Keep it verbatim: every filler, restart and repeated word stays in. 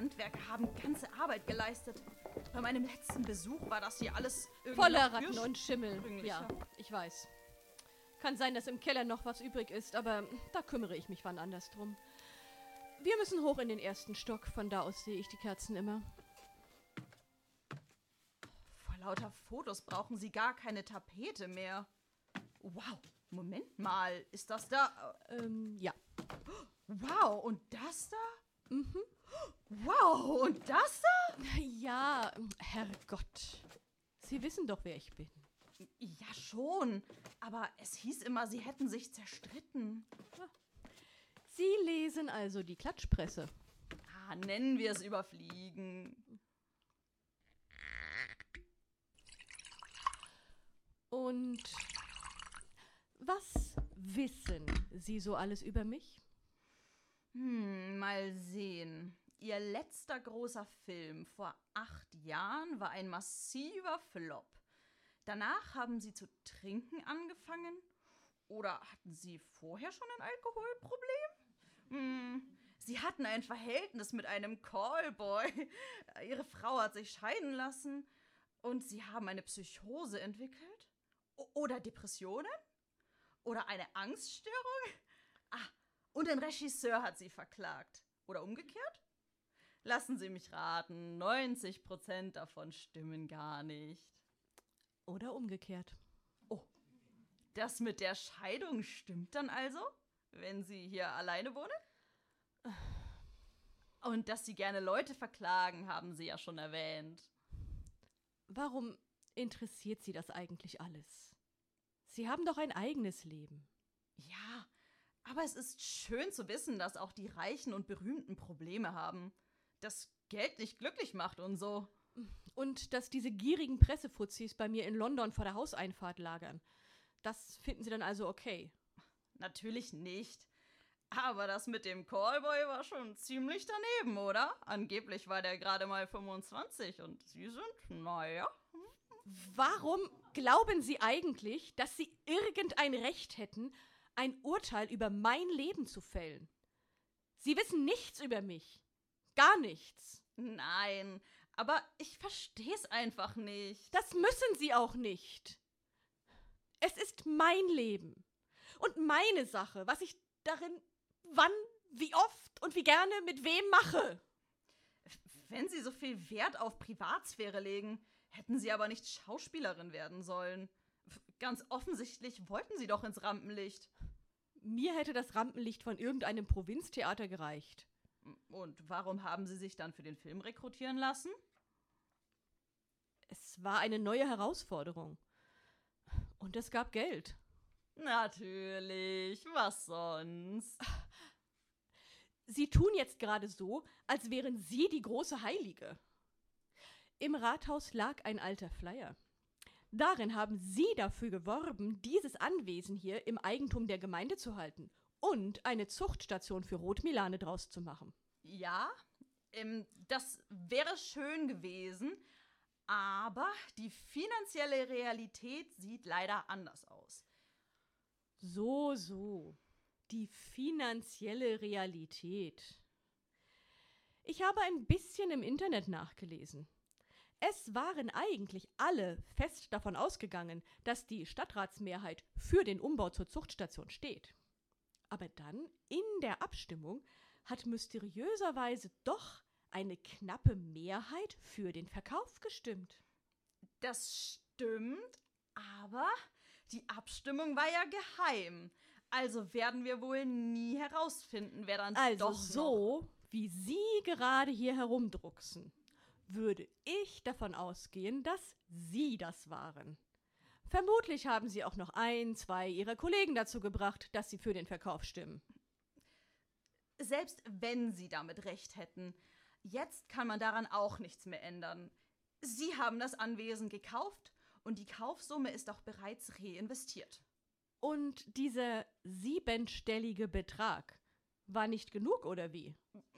Handwerker haben ganze Arbeit geleistet. Bei meinem letzten Besuch war das hier alles irgendwie Voller noch Ratten und Schimmel. ursprünglicher. Ja, ich weiß. Kann sein, dass im Keller noch was übrig ist, aber da kümmere ich mich wann anders drum. Wir müssen hoch in den ersten Stock, von da aus sehe ich die Kerzen immer. Vor lauter Fotos brauchen Sie gar keine Tapete mehr. Wow, Moment mal, ist das da... Ähm, ja. Wow, und das da? Mhm. Wow, und das da? Ja, Herrgott. Sie wissen doch, wer ich bin. Ja, schon. Aber es hieß immer, Sie hätten sich zerstritten. Sie lesen also die Klatschpresse. Ah, nennen wir es überfliegen. Und was wissen Sie so alles über mich? Hm, mal sehen. Ihr letzter großer Film vor acht Jahren war ein massiver Flop. Danach haben Sie zu trinken angefangen? Oder hatten Sie vorher schon ein Alkoholproblem? Hm, Sie hatten ein Verhältnis mit einem Callboy. Ihre Frau hat sich scheiden lassen. Und Sie haben eine Psychose entwickelt? O- oder Depressionen? Oder eine Angststörung? Ah, und ein Regisseur hat Sie verklagt. Oder umgekehrt? Lassen Sie mich raten, neunzig Prozent davon stimmen gar nicht. Oder umgekehrt. Oh, das mit der Scheidung stimmt dann also, wenn Sie hier alleine wohnen? Und dass Sie gerne Leute verklagen, haben Sie ja schon erwähnt. Warum interessiert Sie das eigentlich alles? Sie haben doch ein eigenes Leben. Ja, aber es ist schön zu wissen, dass auch die Reichen und Berühmten Probleme haben. Dass Geld nicht glücklich macht und so. Und dass diese gierigen Pressefuzis bei mir in London vor der Hauseinfahrt lagern. Das finden Sie dann also okay? Natürlich nicht. Aber das mit dem Callboy war schon ziemlich daneben, oder? Angeblich war der gerade mal fünfundzwanzig und Sie sind, naja. Warum glauben Sie eigentlich, dass Sie irgendein Recht hätten, ein Urteil über mein Leben zu fällen? Sie wissen nichts über mich. Gar nichts. Nein, aber ich verstehe es einfach nicht. Das müssen Sie auch nicht. Es ist mein Leben und meine Sache, was ich darin wann, wie oft und wie gerne mit wem mache. Wenn Sie so viel Wert auf Privatsphäre legen, hätten Sie aber nicht Schauspielerin werden sollen. Ganz offensichtlich wollten Sie doch ins Rampenlicht. Mir hätte das Rampenlicht von irgendeinem Provinztheater gereicht. Und warum haben Sie sich dann für den Film rekrutieren lassen? Es war eine neue Herausforderung. Und es gab Geld. Natürlich, was sonst? Sie tun jetzt gerade so, als wären Sie die große Heilige. Im Rathaus lag ein alter Flyer. Darin haben Sie dafür geworben, dieses Anwesen hier im Eigentum der Gemeinde zu halten und eine Zuchtstation für Rotmilane draus zu machen. Ja, ähm, das wäre schön gewesen, aber die finanzielle Realität sieht leider anders aus. So, so. Die finanzielle Realität. Ich habe ein bisschen im Internet nachgelesen. Es waren eigentlich alle fest davon ausgegangen, dass die Stadtratsmehrheit für den Umbau zur Zuchtstation steht. Aber dann, in der Abstimmung, hat mysteriöserweise doch eine knappe Mehrheit für den Verkauf gestimmt. Das stimmt, aber die Abstimmung war ja geheim. Also werden wir wohl nie herausfinden, wer dann Also doch so, wie Sie gerade hier herumdrucksen, würde ich davon ausgehen, dass Sie das waren. Vermutlich haben Sie auch noch ein, zwei Ihrer Kollegen dazu gebracht, dass sie für den Verkauf stimmen. Selbst wenn Sie damit recht hätten, jetzt kann man daran auch nichts mehr ändern. Sie haben das Anwesen gekauft und die Kaufsumme ist auch bereits reinvestiert. Und dieser siebenstellige Betrag war nicht genug, oder wie?